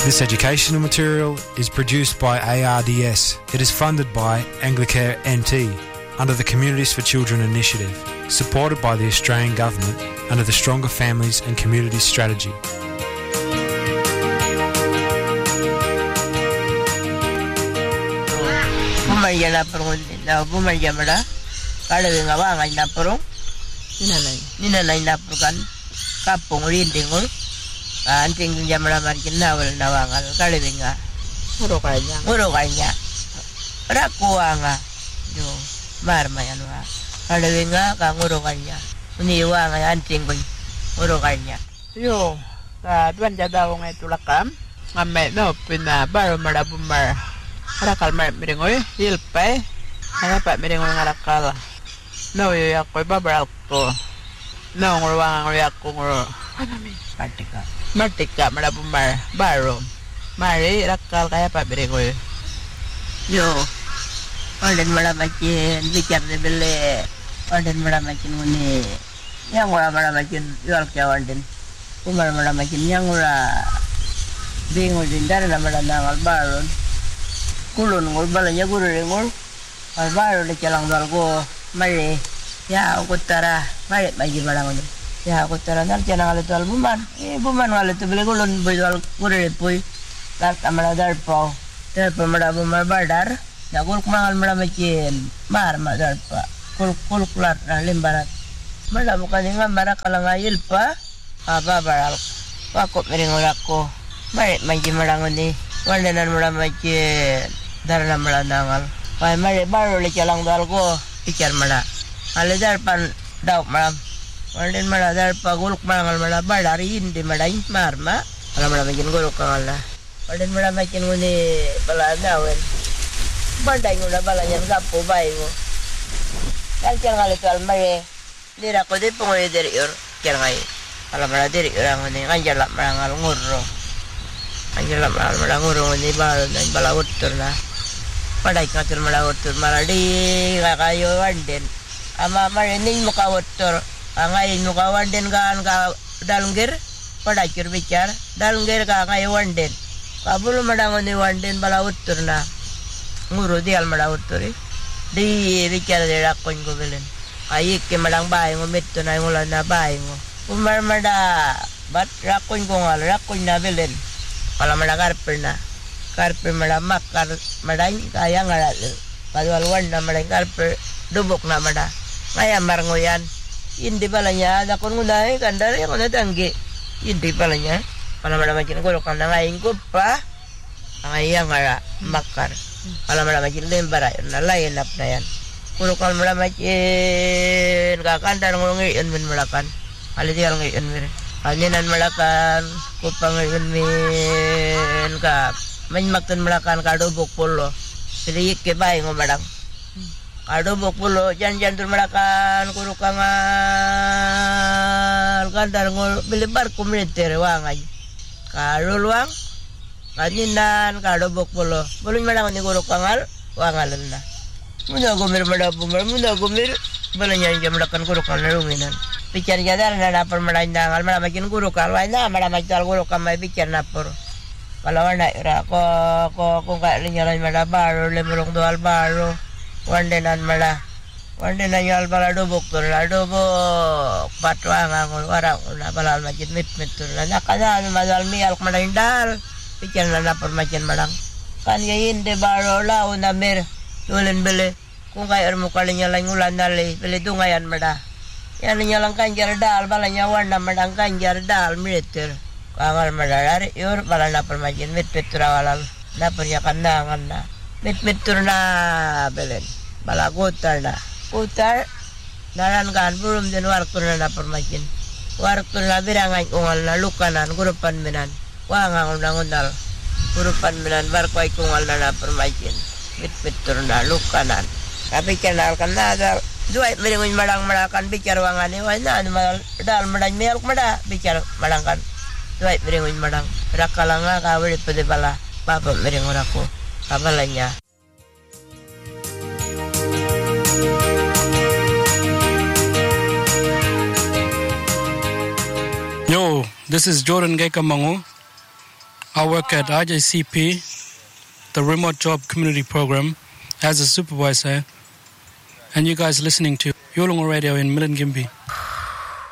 This educational material is produced by ARDS. It is funded by Anglicare NT under the Communities for Children initiative, supported by the Australian Government under the Stronger Families and Communities Strategy. Bumayana perun na bumayamada kada nga ba nga na perun ninanay na perkan kapong rindingol anting jamara markin nawal nawangal kada nga muro kanya rakuwa nga yo marmayan wa kada nga ka muro kanya uniwa nga anting boy muro kanya yo ta tuan jada wong ay tulakam ngamme no pina baro marabumar harakal miringoy hilpay hanapa miringoy ngarakal no yo yakoy babral ko no ngurwang yakko nguro martika marabumar baro mari rakal kaya pa miringoy yo olen maramakin bicar de bele olen maramakin muni yang ora maramakin yual kawan umar maramakin yang ora bingo dindar na malanang albaron kulun ngol balanya guru ngol albaro de calang balgo mari ya ukutara mari bagi balangon ya ukutara nal canang alatul buman buman alatul bele kulun bujal guru pui lat amala darpo mara bumar badar ya gol kumangal mara makin mar madarpa kul kulat na limbarat mala bukan nga mara kalangayil pa aba baral wakop miringol ako mari magi malangon ni wandanan mara makin darna mala nangal pai mari baru le calang dalgo pikir mala ale darpan dauk malam wanden mala darpa guluk mangal mala badari indi madai marma ala mala makin guluk kangala wanden mala makin nguni bala dawen bandai ngula bala nyan gapo bai ngo kal calang ale mari dira ko de pongoy deri yor calang ala mala deri orang nguni kanjala mangal ngurro kanjala mala ngurro nguni bala utur na padai katur mala utur maladi kayo wanden ama marening muka utur angai muka wanden kan ka dalngir padai kur bicar dalngir ka ngai wanden kabul madangon ni wanden bala utur na nguru dial mala uturi di bicar de rakon ko belen ayik ke madang bai ngomit to na ngulan na bai ngo umar mada bat rakon ko ngal rakon na belen pala madagar perna karpe mada makar madai kaya ngaral padwal wanda madai karpe dubuk na mada ngaya marngoyan indi balanya ada kon ngudai kandar yang ona tangge indi balanya pala mada makin golo kanda ngaing kupa ngaya ngara makar pala mada makin lembara na lain apnayan kulo kal mada makin ka kandar ngolongi en men melakan ali dial ngi en mere aninan melakan kupang en men ka main makan melakan kado bokpolo sedikit ke bayi ngomadang kado bokpolo jangan tur melakan kurukangal kandar ngol belibar kumiliter wangai kado luang kaninan kado bokpolo boleh madang ni kurukangal wangalan na muna gumir balanya jam melakan kurukangal runginan bicar jadar na napor madang al makin kurukal waina makin kurukal mai bicar napor kalau anda ira ko ka linyalan mala baro le mulong doal baro wandenan yal bala dobok tur la dobok patwa ngangol warang na balal majid mit tur la nakana madal mial kmadindal pikir na permacan malang kan yain de baro la unamir tulen bele kung kay ermo kalinyalan ngulan dali bele dungayan mada yan linyalan kanjar dal balanya warna madang kanjar dal militer kangal madalari yor bala na permajan mit petrawalal na peryakan na mit tur na belen bala gotar dalan kan belum den warkur na permajan warkur na birangan ungal na lukanan gurupan minan wangang undal gurupan minan barkwai kungal na permajan mit tur na lukanan tapi kenal kan ada dua miringun madang bicar wangane wana dal madang mial mada bicar madangkan tuai miringun madang rakalanga kawil pede bala papa miringun aku kabalanya Yo, this is Jordan Gekamangu. I work at IJCP, the Remote Job Community Program, as a supervisor. And you guys listening to Yolngu Radio in Milingimbi.